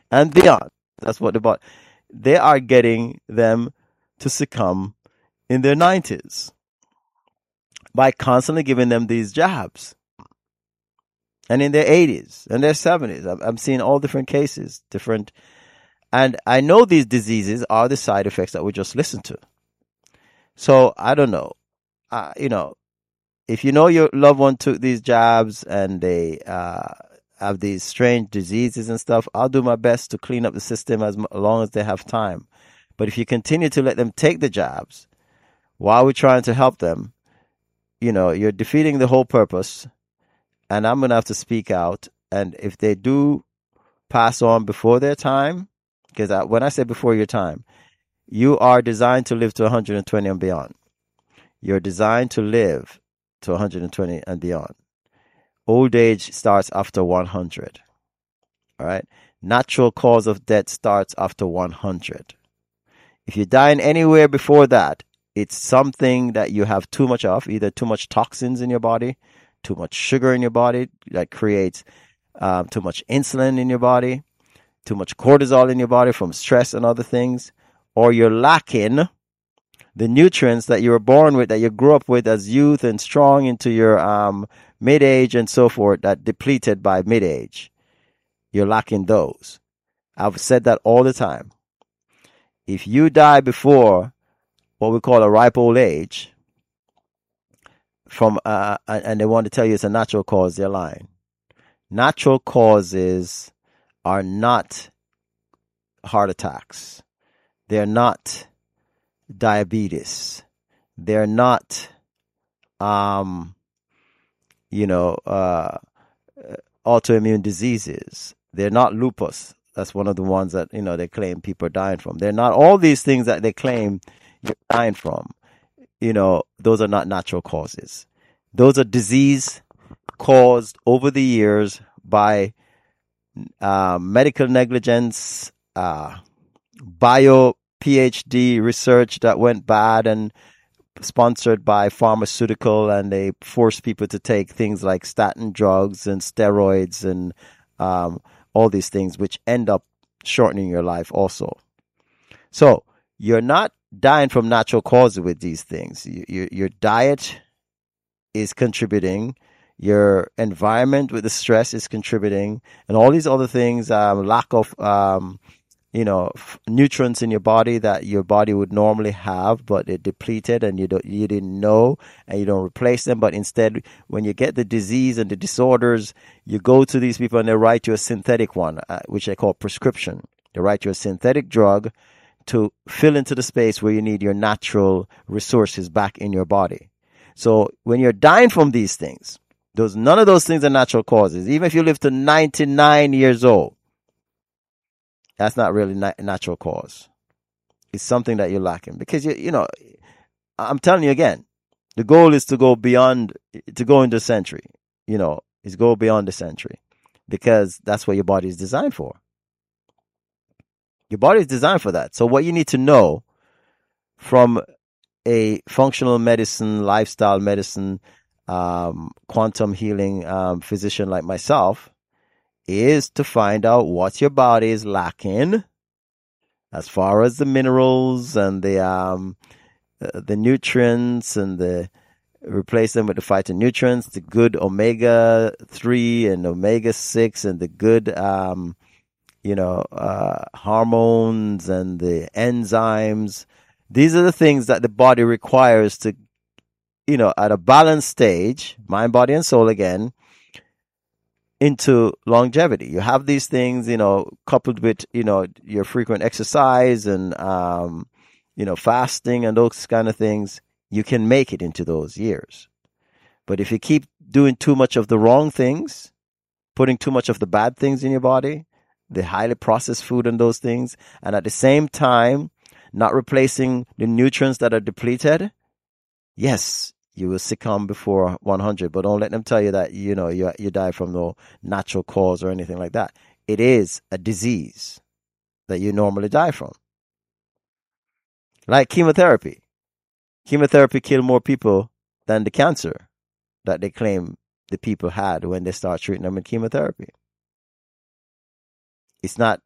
and beyond. That's what they are getting them to succumb in their 90s by constantly giving them these jabs. And in their 80s and their 70s, I'm seeing all different cases, and I know these diseases are the side effects that we just listened to. So I don't know, if you know your loved one took these jabs and they have these strange diseases and stuff, I'll do my best to clean up the system as long as they have time. But if you continue to let them take the jabs while we're trying to help them, you're defeating the whole purpose. And I'm going to have to speak out. And if they do pass on before their time, because when I say before your time, you are designed to live to 120 and beyond. You're designed to live to 120 and beyond. Old age starts after 100. All right. Natural cause of death starts after 100. If you're dying anywhere before that, it's something that you have too much of, either too much toxins in your body, too much sugar in your body that creates too much insulin in your body, too much cortisol in your body from stress and other things, or you're lacking the nutrients that you were born with, that you grew up with as youth and strong into your mid-age and so forth, that depleted by mid-age. You're lacking those. I've said that all the time. If you die before what we call a ripe old age, and they want to tell you it's a natural cause, they're lying. Natural causes are not heart attacks. They're not diabetes. They're not, autoimmune diseases. They're not lupus. That's one of the ones that, they claim people are dying from. They're not all these things that they claim you're dying from. Those are not natural causes. Those are disease caused over the years by medical negligence, bio PhD research that went bad and sponsored by pharmaceutical, and they forced people to take things like statin drugs and steroids and all these things, which end up shortening your life also. So you're not dying from natural causes with these things. Your diet is contributing. Your environment with the stress is contributing, and all these other things, lack of, nutrients in your body that your body would normally have, but it depleted and you didn't know, and you don't replace them. But instead, when you get the disease and the disorders, you go to these people and they write you a synthetic one, which they call prescription. They write you a synthetic drug to fill into the space where you need your natural resources back in your body. So when you're dying from these things, none of those things are natural causes. Even if you live to 99 years old, that's not really natural cause. It's something that you're lacking, because I'm telling you again, the goal is to go beyond, to go into the century. Is go beyond the century, because that's what your body is designed for. Your body is designed for that. So what you need to know from a functional medicine, lifestyle medicine, quantum healing physician like myself is to find out what your body is lacking as far as the minerals and the nutrients, and replace them with the phytonutrients, the good omega-3 and omega-6, and the good hormones and the enzymes. These are the things that the body requires to, at a balanced stage, mind, body, and soul again, into longevity. You have these things, coupled with, your frequent exercise and, fasting and those kind of things, you can make it into those years. But if you keep doing too much of the wrong things, putting too much of the bad things in your body, the highly processed food and those things, and at the same time, not replacing the nutrients that are depleted, yes, you will succumb before 100. But don't let them tell you that, you die from no natural cause or anything like that. It is a disease that you normally die from. Like chemotherapy. Chemotherapy kills more people than the cancer that they claim the people had when they start treating them with chemotherapy. It's not